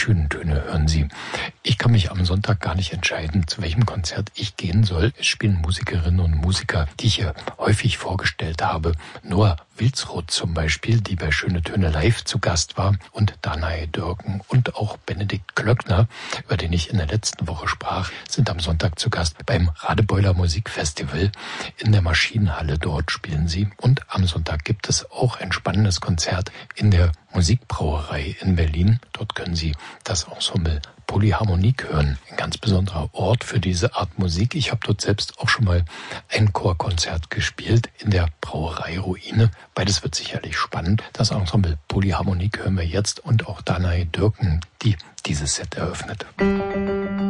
schönen Töne hören Sie. Ich kann mich am Sonntag gar nicht entscheiden, zu welchem Konzert ich gehen soll. Es spielen Musikerinnen und Musiker, die ich hier häufig vorgestellt habe. Noah Wilsroth zum Beispiel, die bei Schöne Töne live zu Gast war, und Danae Dürken und auch Benedikt Klöckner, über den ich in der letzten Woche sprach, sind am Sonntag zu Gast beim Radebeuler Musikfestival in der Maschinenhalle. Dort spielen sie. Und am Sonntag gibt es auch ein spannendes Konzert in der Musikbrauerei in Berlin. Dort können Sie das Ensemble Polyharmonik hören. Ein ganz besonderer Ort für diese Art Musik. Ich habe dort selbst auch schon mal ein Chorkonzert gespielt in der Brauerei Ruine. Beides wird sicherlich spannend. Das Ensemble Polyharmonik hören wir jetzt und auch Danae Dürken, die dieses Set eröffnet.